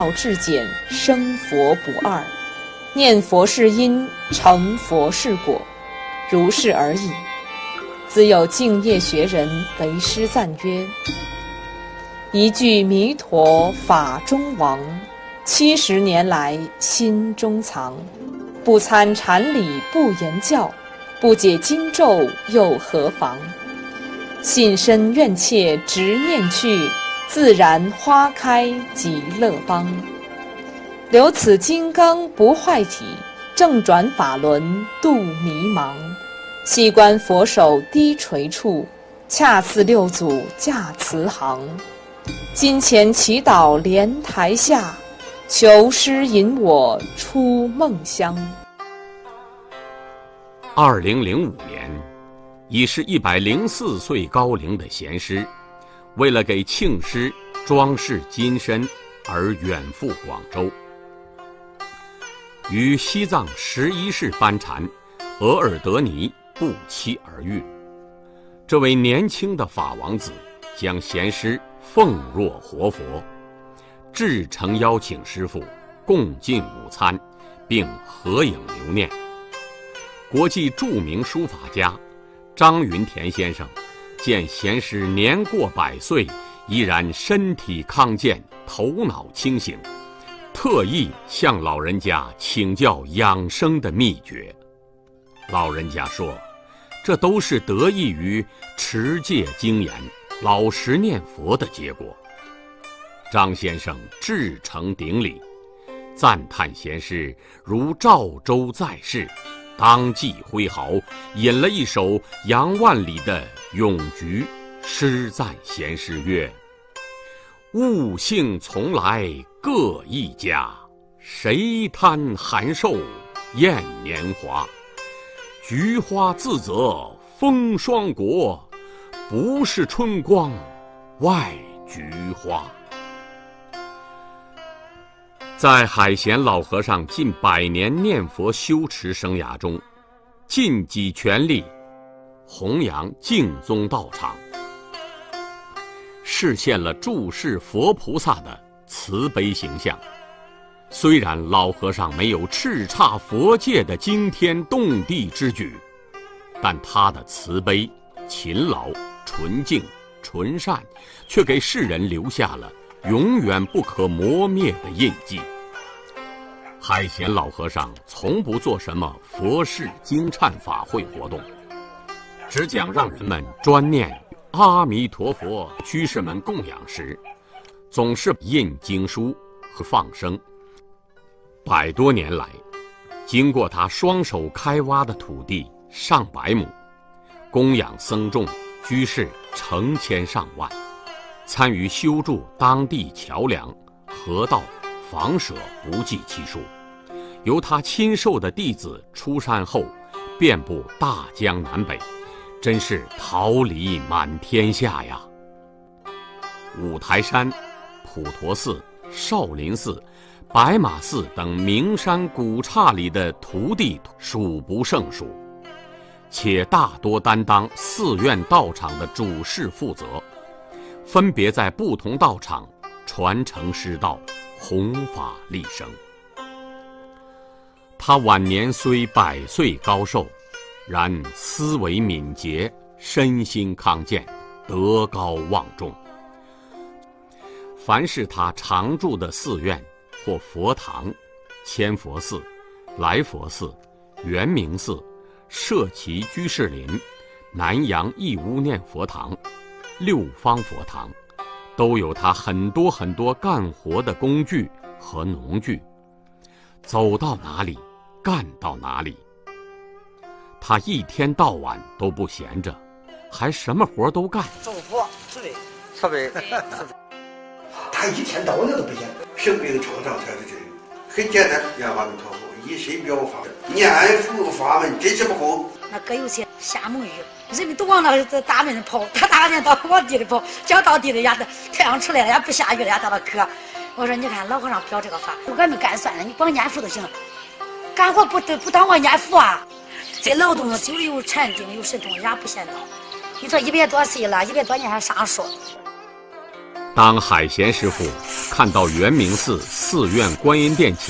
至简，生佛不二，念佛是因，成佛是果，如是而已。自有净业学人为师赞曰：一句弥陀法中王，70年来心中藏。不参禅理不言教，不解经咒又何妨？信身愿切直念去，自然花开极乐邦。留此金刚不坏体，正转法轮度迷茫。细观佛手低垂处，恰似六祖驾慈航。金钱祈祷莲台下，求师引我出梦乡。 2005年，已是104岁高龄的贤师，为了给庆师装饰金身而远赴广州，与西藏11世班禅额尔德尼不期而遇。这位年轻的法王子将贤师奉若活佛，至诚邀请师父共进午餐，并合影留念。国际著名书法家张云田先生见贤师年过100岁，依然身体康健，头脑清醒，特意向老人家请教养生的秘诀。老人家说，这都是得益于持戒精严、老实念佛的结果。张先生至诚顶礼，赞叹贤师如赵州在世，当即挥毫引了一首杨万里的《咏菊》，诗赞贤师曰：物性从来各一家，谁贪寒瘦厌年华？菊花自则风霜国，不是春光外菊花。在海贤老和尚近100年念佛修持生涯中，尽己全力弘扬净宗道场，实现了注释佛菩萨的慈悲形象。虽然老和尚没有叱咤佛界的惊天动地之举，但他的慈悲、勤劳、纯净、纯善，却给世人留下了永远不可磨灭的印记。海贤老和尚从不做什么佛事经忏法会活动，只讲让人们专念阿弥陀佛。居士们供养时，总是印经书和放生。100多年来，经过他双手开挖的土地上百亩，供养僧众居士成千上万，参与修筑当地桥梁、河道、房舍不计其数。由他亲授的弟子出山后，遍布大江南北，真是桃李满天下呀！五台山、普陀寺、少林寺、白马寺等名山古刹里的徒弟数不胜数，且大多担当寺院道场的主事负责，分别在不同道场传承师道，弘法利生。他晚年虽100岁高寿，然思维敏捷，身心康健，德高望重。凡是他常住的寺院或佛堂，千佛寺、来佛寺、圆明寺、社稷居士林、南阳义乌念佛堂、六方佛堂，都有他很多干活的工具和农具，走到哪里干到哪里。他一天到晚都不闲着，还什么活都干。 种佛、设备，他一天到晚都不闲。生病创伤才是这个，很简单，念阿弥陀佛，以身表法，念佛法门，真是不空。 那搁有些瞎蒙语，人们都往那大门跑，他大门到往地里跑，讲到地里呀，太阳出来了也不下雨了也到那渴。我说你看老和尚表这个法，我们干算了，你光念佛就行了，干活不当我念佛啊。这劳动久了有禅定有神通也不嫌早。你说100多岁了，100多年还上说。 当海贤师傅看到圆明寺寺院观音殿前